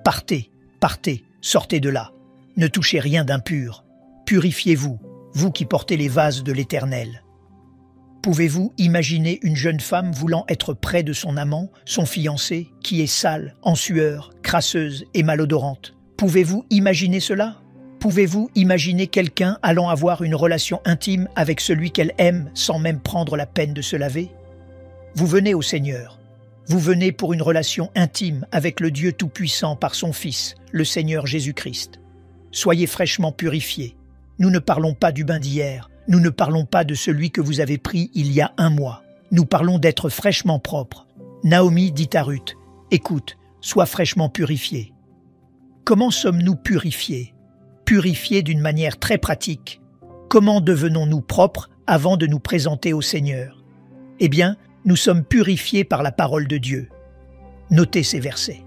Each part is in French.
Partez, partez, sortez de là. Ne touchez rien d'impur. Purifiez-vous, vous qui portez les vases de l'Éternel. Pouvez-vous imaginer une jeune femme voulant être près de son amant, son fiancé, qui est sale, en sueur, crasseuse et malodorante? Pouvez-vous imaginer cela? Pouvez-vous imaginer quelqu'un allant avoir une relation intime avec celui qu'elle aime sans même prendre la peine de se laver? Vous venez au Seigneur. Vous venez pour une relation intime avec le Dieu Tout-Puissant par son Fils, le Seigneur Jésus-Christ. Soyez fraîchement purifiés. Nous ne parlons pas du bain d'hier. Nous ne parlons pas de celui que vous avez pris il y a 1 mois. Nous parlons d'être fraîchement propre. Naomi dit à Ruth, « Écoute, sois fraîchement purifié. » Comment sommes-nous purifiés? Purifiés d'une manière très pratique. Comment devenons-nous propres avant de nous présenter au Seigneur? Eh bien, nous sommes purifiés par la parole de Dieu. Notez ces versets.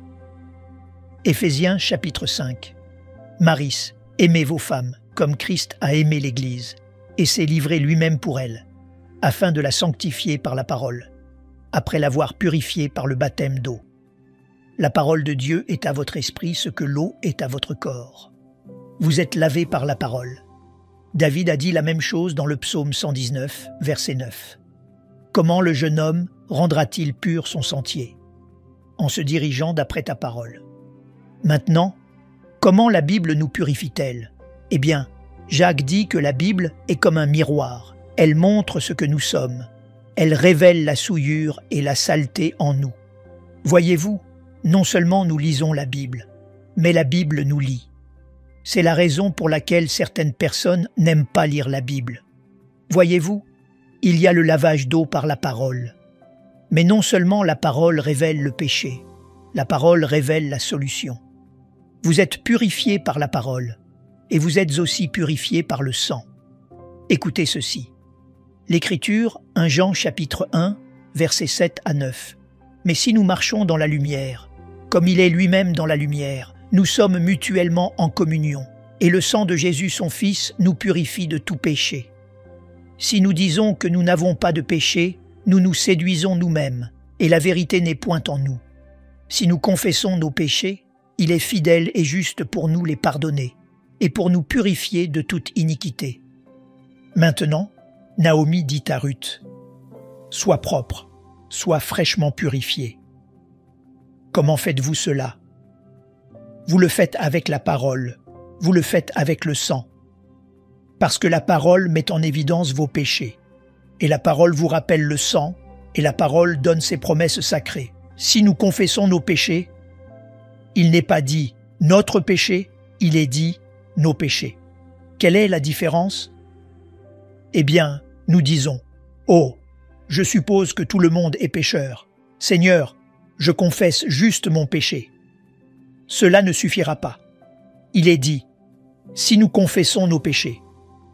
Éphésiens chapitre 5. Maris, aimez vos femmes, comme Christ a aimé l'Église, et s'est livré lui-même pour elle, afin de la sanctifier par la parole, après l'avoir purifiée par le baptême d'eau. La parole de Dieu est à votre esprit ce que l'eau est à votre corps. Vous êtes lavés par la parole. David a dit la même chose dans le psaume 119, verset 9. Comment le jeune homme rendra-t-il pur son sentier? En se dirigeant d'après ta parole. Maintenant, comment la Bible nous purifie-t-elle? Eh bien, Jacques dit que la Bible est comme un miroir. Elle montre ce que nous sommes. Elle révèle la souillure et la saleté en nous. Voyez-vous, non seulement nous lisons la Bible, mais la Bible nous lit. C'est la raison pour laquelle certaines personnes n'aiment pas lire la Bible. Voyez-vous, il y a le lavage d'eau par la parole. Mais non seulement la parole révèle le péché, la parole révèle la solution. Vous êtes purifiés par la parole. Et vous êtes aussi purifiés par le sang. Écoutez ceci. L'Écriture, 1 Jean chapitre 1, versets 7 à 9. « Mais si nous marchons dans la lumière, comme il est lui-même dans la lumière, nous sommes mutuellement en communion, et le sang de Jésus son Fils nous purifie de tout péché. Si nous disons que nous n'avons pas de péché, nous nous séduisons nous-mêmes, et la vérité n'est point en nous. Si nous confessons nos péchés, il est fidèle et juste pour nous les pardonner, et pour nous purifier de toute iniquité. » Maintenant, Naomi dit à Ruth, « Sois propre, sois fraîchement purifié. » Comment faites-vous cela? Vous le faites avec la parole, vous le faites avec le sang. Parce que la parole met en évidence vos péchés, et la parole vous rappelle le sang, et la parole donne ses promesses sacrées. Si nous confessons nos péchés, il n'est pas dit « notre péché », il est dit « nos péchés ». Quelle est la différence? Eh bien, nous disons « Oh, je suppose que tout le monde est pécheur. Seigneur, je confesse juste mon péché. » Cela ne suffira pas. Il est dit « si nous confessons nos péchés ».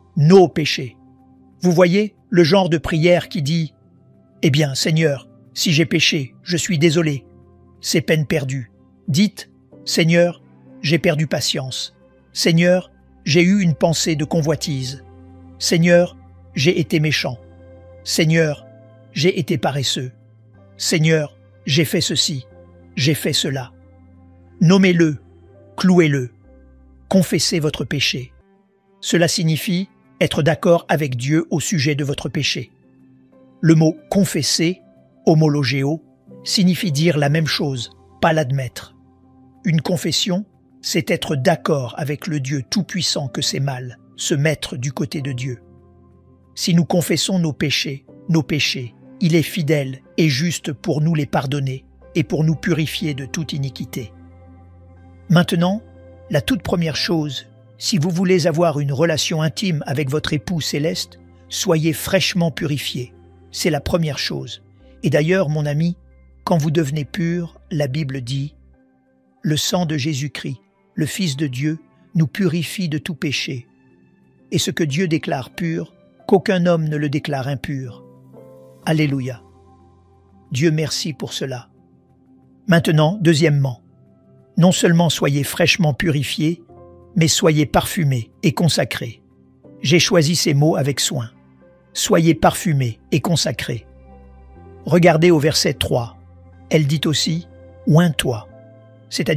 Vous voyez le genre de prière qui dit « Eh bien, Seigneur, si j'ai péché, je suis désolé. C'est peine perdue. » Dites « Seigneur, j'ai perdu patience. Seigneur, j'ai eu une pensée de convoitise. Seigneur, j'ai été méchant. Seigneur, j'ai été paresseux. Seigneur, j'ai fait ceci, j'ai fait cela. » Nommez-le, clouez-le. Confessez votre péché. Cela signifie être d'accord avec Dieu au sujet de votre péché. Le mot « confesser », homologéo, signifie dire la même chose, pas l'admettre. Une confession, c'est être d'accord avec le Dieu tout-puissant que c'est mal, se mettre du côté de Dieu. Si nous confessons nos péchés, il est fidèle et juste pour nous les pardonner et pour nous purifier de toute iniquité. Maintenant, la toute première chose, si vous voulez avoir une relation intime avec votre époux céleste, soyez fraîchement purifiés. C'est la première chose. Et d'ailleurs, mon ami, quand vous devenez pur, la Bible dit « Le sang de Jésus-Christ, le Fils de Dieu, nous purifie de tout péché. Et ce que Dieu déclare pur, qu'aucun homme ne le déclare impur. » Alléluia. Dieu merci pour cela. Maintenant, deuxièmement, non seulement soyez fraîchement purifiés, mais soyez parfumés et consacrés. J'ai choisi ces mots avec soin. Soyez parfumés et consacrés. Regardez au verset 3. Elle dit aussi « Oins-toi », c'est-à-dire